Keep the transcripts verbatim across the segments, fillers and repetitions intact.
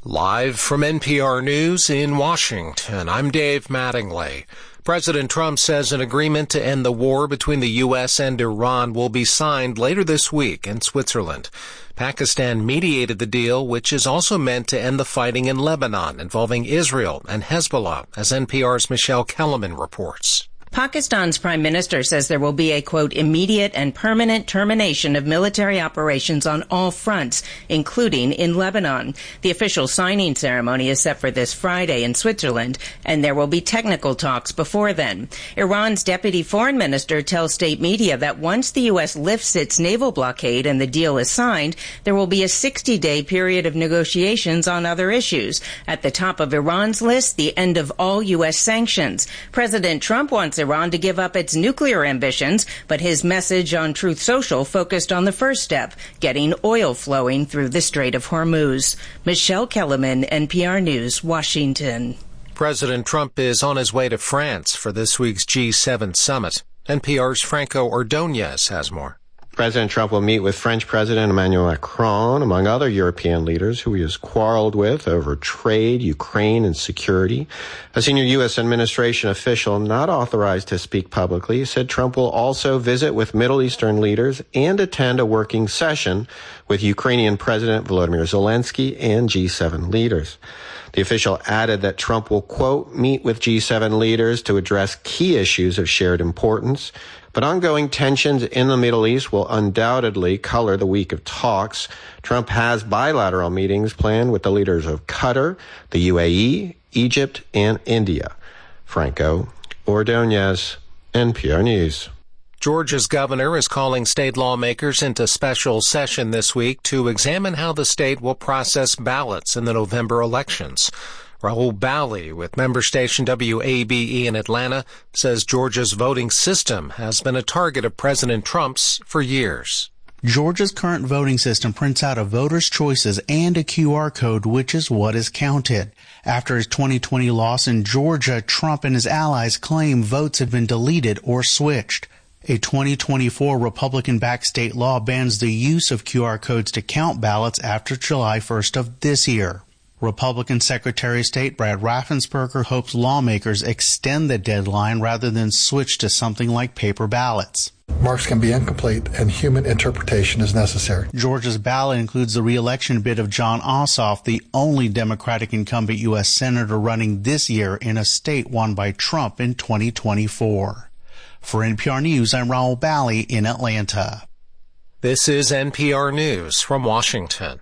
Live from N P R News in Washington, I'm Dave Mattingly. President Trump says an agreement to end the war between the U S and Iran will be signed later this week in Switzerland. Pakistan mediated the deal, which is also meant to end the fighting in Lebanon involving Israel and Hezbollah, as N P R's Michelle Kellerman reports. Pakistan's prime minister says there will be a, quote, immediate and permanent termination of military operations on all fronts, including in Lebanon. The official signing ceremony is set for this Friday in Switzerland, and there will be technical talks before then. Iran's deputy foreign minister tells state media that once the U S lifts its naval blockade and the deal is signed, there will be a sixty-day period of negotiations on other issues. At the top of Iran's list, the end of all U S sanctions. President Trump wants Iran to give up its nuclear ambitions, but his message on Truth Social focused on the first step, getting oil flowing through the Strait of Hormuz. Michelle Kellerman, N P R News, Washington. President Trump is on his way to France for this week's G seven summit. N P R's Franco Ordonez has more. President Trump will meet with French President Emmanuel Macron, among other European leaders who he has quarreled with over trade, Ukraine, and security. A senior U S administration official not authorized to speak publicly said Trump will also visit with Middle Eastern leaders and attend a working session with Ukrainian President Volodymyr Zelensky and G seven leaders. The official added that Trump will, quote, meet with G seven leaders to address key issues of shared importance. But ongoing tensions in the Middle East will undoubtedly color the week of talks. Trump has bilateral meetings planned with the leaders of Qatar, the U A E, Egypt, and India. Franco Ordonez, N P R News. Georgia's governor is calling state lawmakers into special session this week to examine how the state will process ballots in the November elections. Rahul Bali with member station W A B E in Atlanta says Georgia's voting system has been a target of President Trump's for years. Georgia's current voting system prints out a voter's choices and a Q R code, which is what is counted. After his twenty twenty loss in Georgia, Trump and his allies claim votes had been deleted or switched. A twenty twenty-four Republican-backed state law bans the use of Q R codes to count ballots after July first of this year. Republican Secretary of State Brad Raffensperger hopes lawmakers extend the deadline rather than switch to something like paper ballots. Marks can be incomplete and human interpretation is necessary. Georgia's ballot includes the re-election bid of Jon Ossoff, the only Democratic incumbent U S senator running this year in a state won by Trump in twenty twenty-four. For N P R News, I'm Raul Bali in Atlanta. This is N P R News from Washington.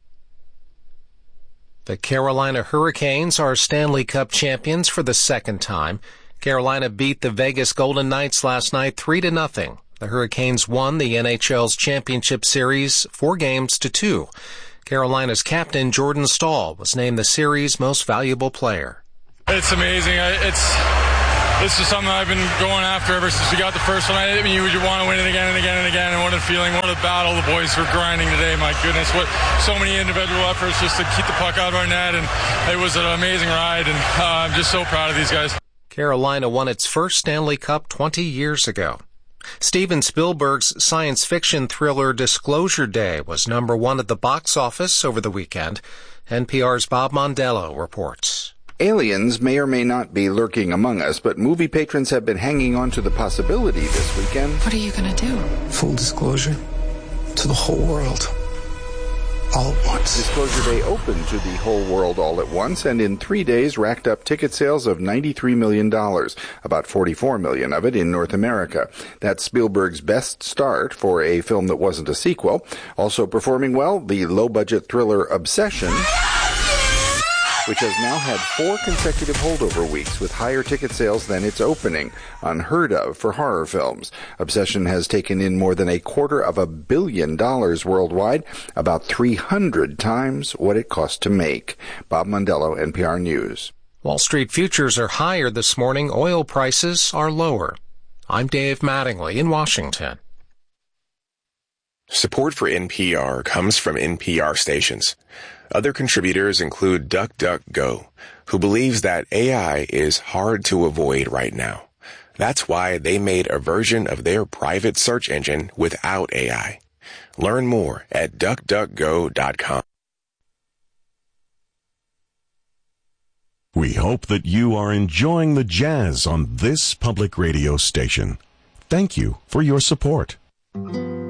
The Carolina Hurricanes are Stanley Cup champions for the second time. Carolina beat the Vegas Golden Knights last night three to nothing. The Hurricanes won the N H L's championship series four games to two. Carolina's captain Jordan Staal was named the series' most valuable player. It's amazing. It's This is something I've been going after ever since we got the first one. I mean, you would want to win it again and again and again. And what a feeling, what a battle the boys were grinding today. My goodness, what so many individual efforts just to keep the puck out of our net. And it was an amazing ride. And uh, I'm just so proud of these guys. Carolina won its first Stanley Cup twenty years ago. Steven Spielberg's science fiction thriller Disclosure Day was number one at the box office over the weekend. N P R's Bob Mondello reports. Aliens may or may not be lurking among us, but movie patrons have been hanging on to the possibility this weekend. What are you going to do? Full disclosure to the whole world. All at once. Disclosure Day opened to the whole world all at once, and in three days racked up ticket sales of ninety-three million dollars, about forty-four million dollars of it in North America. That's Spielberg's best start for a film that wasn't a sequel. Also performing well, the low-budget thriller Obsession, which has now had four consecutive holdover weeks with higher ticket sales than its opening, unheard of for horror films. Obsession has taken in more than a quarter of a billion dollars worldwide, about three hundred times what it cost to make. Bob Mondello, N P R News. Wall Street futures are higher this morning. Oil prices are lower. I'm Dave Mattingly in Washington. Support for N P R comes from N P R stations. Other contributors include DuckDuckGo, who believes that A I is hard to avoid right now. That's why they made a version of their private search engine without A I. Learn more at duck duck go dot com. We hope that you are enjoying the jazz on this public radio station. Thank you for your support.